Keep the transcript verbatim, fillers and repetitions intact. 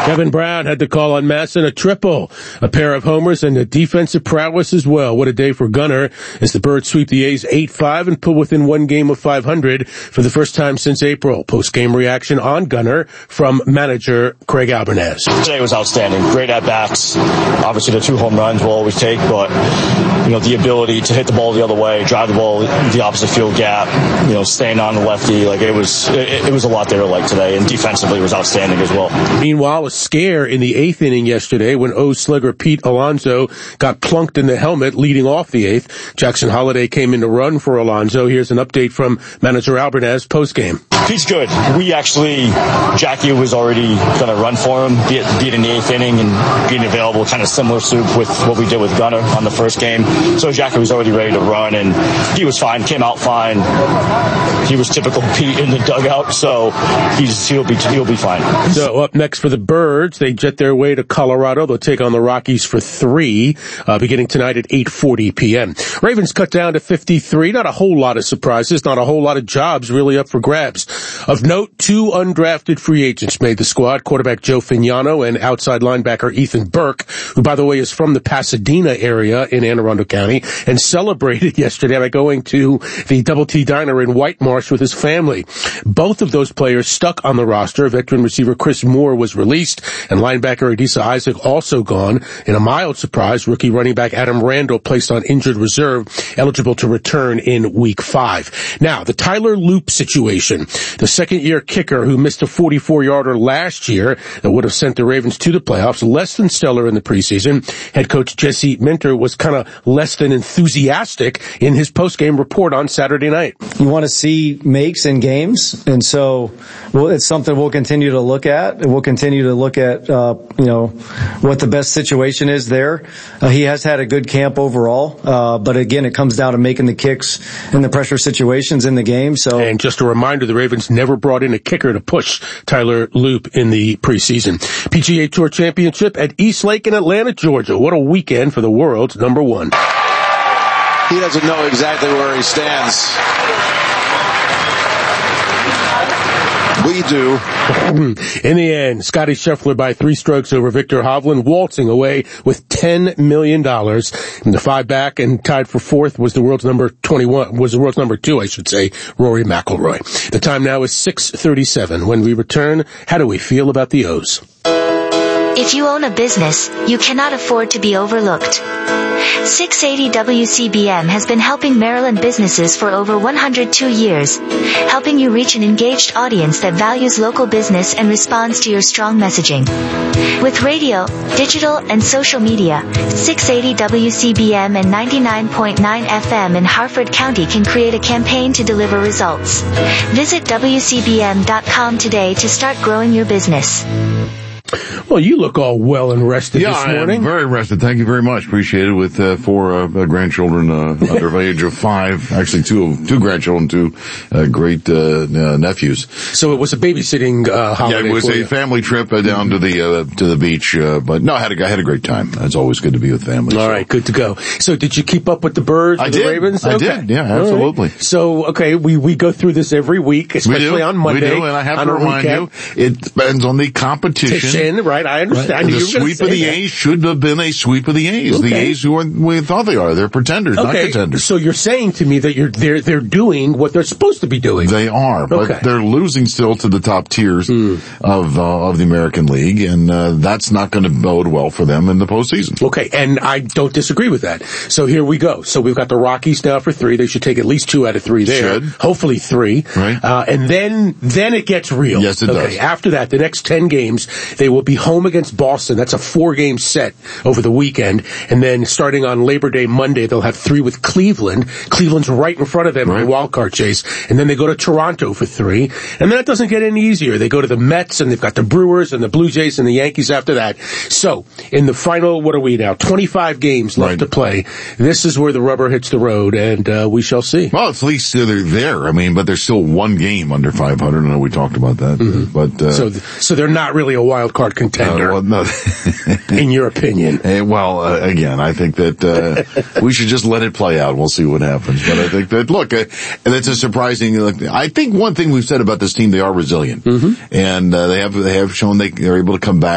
Kevin Brown had to call on Masson a triple, a pair of homers, and a defensive prowess as well. What a day for Gunnar as the Birds sweep the A's eight five and pull within one game of five hundred for the first time since April. Post-game reaction on Gunnar from manager Craig Albernaz. Today was outstanding. Great at-bats. Obviously the two home runs we'll always take, but you know, the ability to hit the ball the other way, drive the ball the opposite field gap, you know, staying on the lefty, like it was it, it was a lot they were like today, and defensively was outstanding as well. Meanwhile, a scare in the eighth inning yesterday when O's slugger Pete Alonso got plunked in the helmet leading off the eighth. Jackson Holliday came in to run for Alonso. Here's an update from manager Albernaz postgame. Pete's good. We actually, Jackie was already going to run for him, be it, be it in the eighth inning and being available, kind of similar soup with what we did with Gunnar on the first game. So Jackie was already ready to run, and he was fine, came out fine. He was typical Pete in the dugout, so he's, he'll be he'll be fine. So up next for the Birds, they jet their way to Colorado. They'll take on the Rockies for three, uh, beginning tonight at eight forty p.m. Ravens cut down to fifty-three. Not a whole lot of surprises, not a whole lot of jobs really up for grabs. Of note, two undrafted free agents made the squad, quarterback Joe Fignano and outside linebacker Ethan Burke, who, by the way, is from the Pasadena area in Anne Arundel County, and celebrated yesterday by going to the Double T Diner in White Marsh with his family. Both of those players stuck on the roster. Veteran receiver Chris Moore was released, and linebacker Adisa Isaac also gone. In a mild surprise, rookie running back Adam Randall placed on injured reserve, eligible to return in week five. Now, the Tyler Loop situation. The second-year kicker who missed a forty-four-yarder last year that would have sent the Ravens to the playoffs, less than stellar in the preseason. Head coach Jesse Minter was kind of less than enthusiastic in his post-game report on Saturday night. You want to see makes in games, and so well, it's something we'll continue to look at. We'll continue to look at, uh, you know, what the best situation is there. Uh, he has had a good camp overall, uh, but again, it comes down to making the kicks in the pressure situations in the game. So, and just a reminder, the Ravens never brought in a kicker to push Tyler Loop in the preseason. P G A Tour Championship at East Lake in Atlanta, Georgia. What a weekend for the world's number one. He doesn't know exactly where he stands. We do. In the end, Scotty Scheffler by three strokes over Victor Hovland, waltzing away with ten million dollars. And the five back and tied for fourth was the world's number twenty-one, was the world's number two, I should say, Rory McIlroy. The time now is six thirty-seven. When we return, how do we feel about the O's? If you own a business, you cannot afford to be overlooked. six eighty W C B M has been helping Maryland businesses for over one hundred two years, helping you reach an engaged audience that values local business and responds to your strong messaging. With radio, digital, and social media, six eighty W C B M and ninety-nine point nine F M in Harford County can create a campaign to deliver results. Visit W C B M dot com today to start growing your business. Well, you look all well and rested yeah, this morning. Yeah, very rested. Thank you very much. Appreciate it. With uh, four uh, grandchildren uh, under the age of five, actually two two grandchildren, two uh, great uh, uh, nephews. So it was a babysitting uh, holiday. Yeah, it was for a you. family trip uh, down to the uh, to the beach. Uh, but no, I had a I had a great time. It's always good to be with family. All so. right, good to go. So did you keep up with the Birds? I the did. Ravens? I okay. did. Yeah, absolutely. Right. So okay, we we go through this every week, especially we do. on Monday. We do, and I have on to a remind recap. you, it depends on the competition. Right, I understand. Right. The sweep of the that. A's should have been a sweep of the A's. Okay. The A's who are, we thought they are. They're pretenders, okay. not contenders. So you're saying to me that you're they're they're doing what they're supposed to be doing. They are, but okay. they're losing still to the top tiers mm. of uh, of the American League, and uh, that's not going to bode well for them in the postseason. Okay, and I don't disagree with that. So here we go. So we've got the Rockies now for three. They should take at least two out of three there. Should. Hopefully three. Right. Uh, and then then it gets real. Yes, it okay, does. After that, the next ten games, they will be home against Boston. That's a four-game set over the weekend. And then starting on Labor Day Monday, they'll have three with Cleveland. Cleveland's right in front of them right. in the wild card chase. And then they go to Toronto for three. And that doesn't get any easier. They go to the Mets, and they've got the Brewers and the Blue Jays and the Yankees after that. So in the final, what are we now? twenty-five games left right. to play. This is where the rubber hits the road, and uh, we shall see. Well, at least they're there. I mean, but there's still one game under five hundred. I know we talked about that. Mm-hmm. But uh, So so they're not really a wild card contender. Uh, well, no. In your opinion? Uh, well, uh, again, I think that uh, we should just let it play out. We'll see what happens. But I think that, look, uh, and it's a surprising, look, I think one thing we've said about this team, they are resilient. Mm-hmm. And uh, they have they have shown they, they're able to come back.